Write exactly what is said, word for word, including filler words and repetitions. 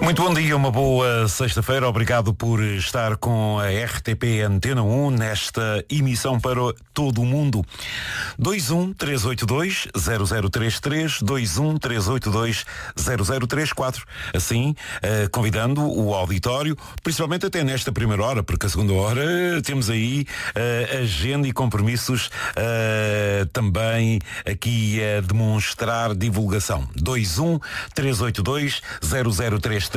Muito bom dia, uma boa sexta-feira. Obrigado por estar com a R T P Antena um nesta emissão para todo o mundo. dois um três oito dois zero zero três três, dois um três oito dois zero zero três quatro. Assim, eh, convidando o auditório, principalmente até nesta primeira hora, porque a segunda hora temos aí eh, agenda e compromissos eh, também aqui a demonstrar divulgação. dois um três oito dois zero zero três três.